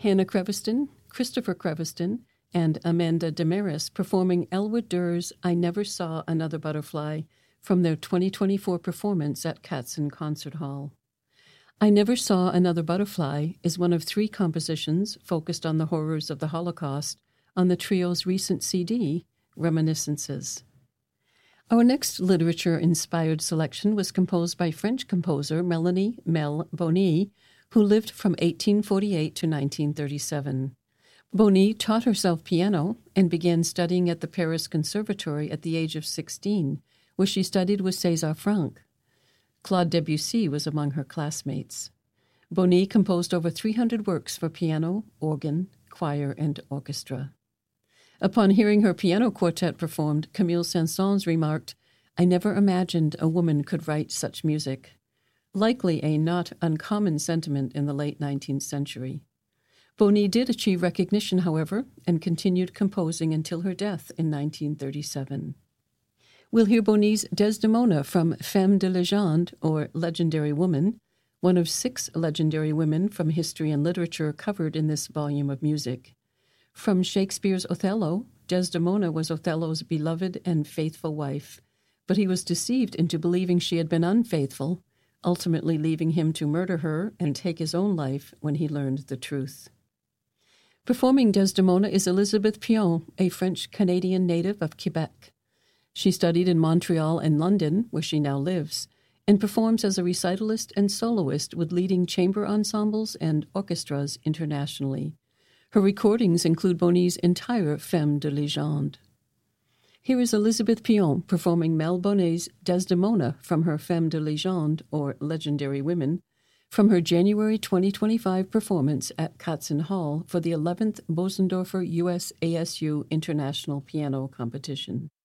Hannah Creveston, Christopher Creveston, and Amanda Damaris performing Elwood Durr's I Never Saw Another Butterfly from their 2024 performance at Katzen Concert Hall. I Never Saw Another Butterfly is one of 3 compositions focused on the horrors of the Holocaust on the trio's recent CD, Reminiscences. Our next literature-inspired selection was composed by French composer Melanie Mel Bonny, who lived from 1848 to 1937. Bonny taught herself piano and began studying at the Paris Conservatory at the age of 16, where she studied with César Franck. Claude Debussy was among her classmates. Bonny composed over 300 works for piano, organ, choir, and orchestra. Upon hearing her piano quartet performed, Camille Saint-Saëns remarked, "I never imagined a woman could write such music," likely a not uncommon sentiment in the late 19th century. Bonny did achieve recognition, however, and continued composing until her death in 1937. We'll hear Bonny's Desdemona from Femme de Légende, or Legendary Woman, one of 6 legendary women from history and literature covered in this volume of music. From Shakespeare's Othello, Desdemona was Othello's beloved and faithful wife, but he was deceived into believing she had been unfaithful, ultimately leaving him to murder her and take his own life when he learned the truth. Performing Desdemona is Elizabeth Pion, a French-Canadian native of Quebec. She studied in Montreal and London, where she now lives, and performs as a recitalist and soloist with leading chamber ensembles and orchestras internationally. Her recordings include Bonny's entire Femme de Légende. Here is Elizabeth Pion performing Mel Bonny's Desdemona from her Femme de Légende, or Legendary Women, from her January 2025 performance at Katzen Hall for the 11th Bosendorfer US ASU International Piano Competition.